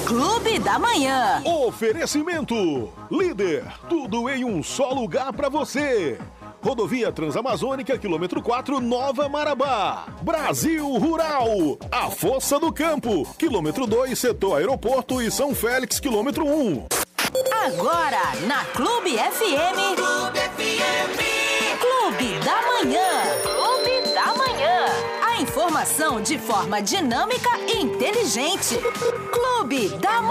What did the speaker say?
Clube da Manhã. Oferecimento. Líder, tudo em um só lugar pra você. Rodovia Transamazônica, quilômetro 4, Nova Marabá. Brasil Rural. A Força do Campo, quilômetro 2, setor aeroporto e São Félix, quilômetro 1. Agora, na Clube FM. Clube FM. Clube da Manhã. Clube da Manhã. A informação de forma dinâmica e inteligente. Clube da Manhã.